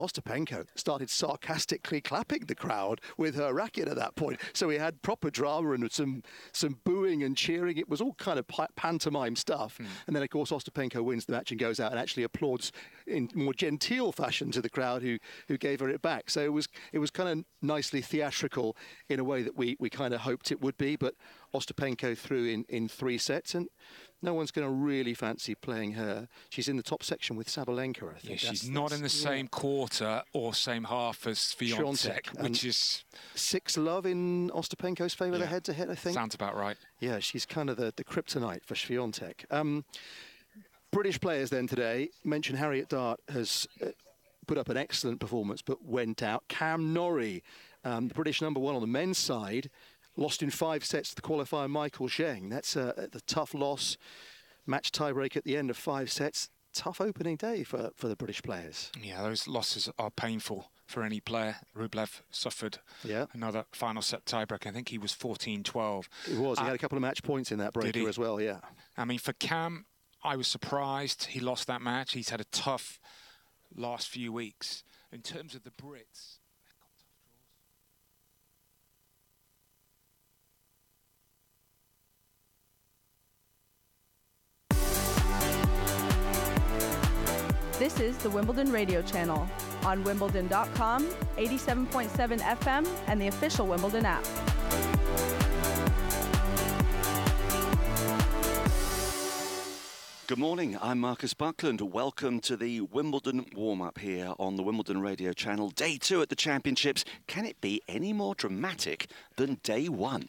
Ostapenko started sarcastically clapping the crowd with her racket at that point. So we had proper drama and some booing and cheering. It was all kind of pantomime stuff. And then, of course, Ostapenko wins the match and goes out and actually applauds in more genteel fashion to the crowd who gave her it back. So it was kind of nicely theatrical in a way that we kind of hoped it would be. But Ostapenko threw in 3 sets, and no one's going to really fancy playing her. She's in the top section with Sabalenka, I think. Yeah, she's not in the same quarter or same half as Swiatek, which is 6-love in Ostapenko's favour, the head-to-head, I think. Sounds about right. Yeah, she's kind of the kryptonite for Swiatek. British players then today. Mentioned Harriet Dart has put up an excellent performance but went out. Cam Norrie, the British #1 on the men's side, lost in 5 sets to the qualifier Michael Zheng. That's the tough loss. Match tiebreak at the end of 5 sets. Tough opening day for the British players. Yeah, those losses are painful for any player. Rublev suffered another final set tiebreak. I think he was 14-12. It was. He had a couple of match points in that breaker as well, yeah. I mean, for Cam, I was surprised he lost that match. He's had a tough last few weeks. In terms of the Brits, This is the Wimbledon Radio Channel on Wimbledon.com, 87.7 FM, and the official Wimbledon app. Good morning, I'm Marcus Buckland. Welcome to the Wimbledon warm-up here on the Wimbledon Radio Channel. Day 2 at the Championships. Can it be any more dramatic than day 1?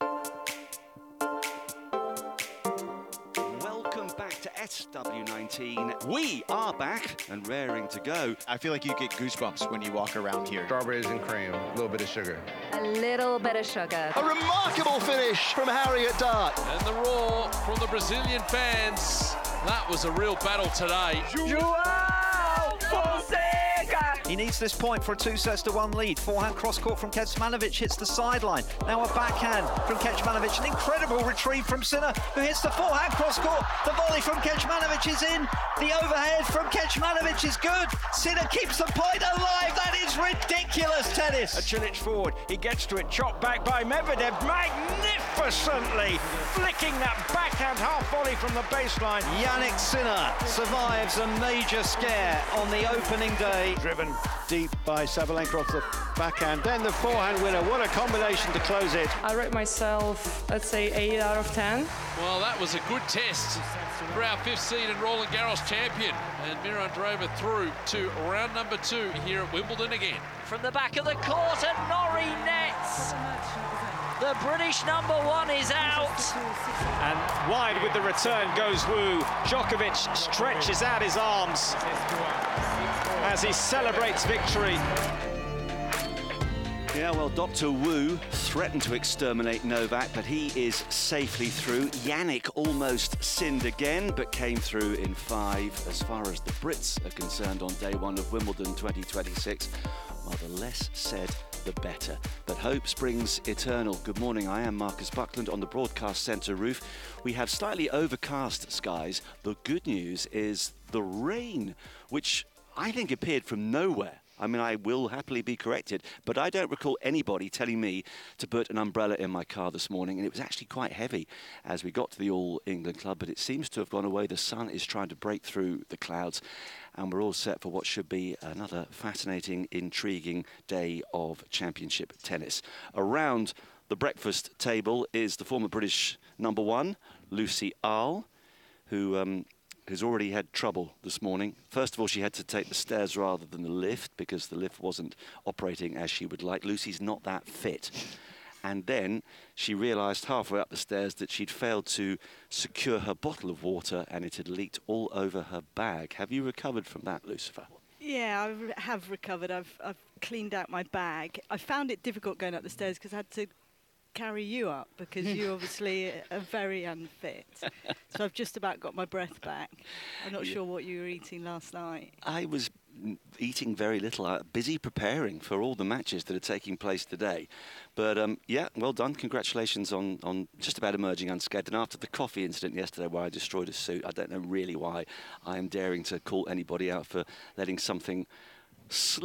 To SW19. We are back and raring to go. I feel like you get goosebumps when you walk around here. Strawberries and cream, a little bit of sugar. A little bit of sugar. A remarkable finish from Harriet Dart. And the roar from the Brazilian fans. That was a real battle today. João Fonseca! He needs this point for a 2-1 lead. Forehand cross-court from Kecmanovic hits the sideline. Now a backhand from Kecmanovic. An incredible retrieve from Sinner, who hits the forehand cross-court. The volley from Kecmanovic is in. The overhead from Kecmanovic is good. Sinner keeps the point alive. That is ridiculous tennis. A Cilic forward. He gets to it. Chopped back by Medvedev magnificently. Flicking that backhand half volley from the baseline. Jannik Sinner survives a major scare on the opening day. Driven deep by Sabalenka off the backhand. Then the forehand winner. What a combination to close it. I rate myself, let's say, 8 out of 10. Well, that was a good test for our 5th seed and Roland Garros champion. And Miran Drova through to round number 2 here at Wimbledon again. From the back of the court, and Norrie nets. The British #1 is out. And wide with the return goes Wu. Djokovic stretches out his arms as he celebrates victory. Yeah, well, Dr. Wu threatened to exterminate Novak, but he is safely through. Jannik almost sinned again, but came through in 5. As far as the Brits are concerned on day 1 of Wimbledon 2026, well, the less said, the better. But hope springs eternal. Good morning, I am Marcus Buckland on the broadcast centre roof. We have slightly overcast skies. The good news is the rain, which I think appeared from nowhere. I mean, I will happily be corrected, but I don't recall anybody telling me to put an umbrella in my car this morning, and it was actually quite heavy as we got to the All England Club, but it seems to have gone away. The sun is trying to break through the clouds, and we're all set for what should be another fascinating, intriguing day of championship tennis. Around the breakfast table is the former British #1, Lucy Ahl, who has already had trouble this morning. First of all, she had to take the stairs rather than the lift because the lift wasn't operating as she would like. Lucy's not that fit. And then she realised halfway up the stairs that she'd failed to secure her bottle of water and it had leaked all over her bag. Have you recovered from that, Lucifer? Yeah, I have recovered. I've cleaned out my bag. I found it difficult going up the stairs because I had to carry you up because you obviously are very unfit. So I've just about got my breath back. I'm not sure what you were eating last night. I was eating very little, busy preparing for all the matches that are taking place today. But yeah, well done. Congratulations on just about emerging unscathed. And after the coffee incident yesterday where I destroyed a suit, I don't know really why I am daring to call anybody out for letting something slip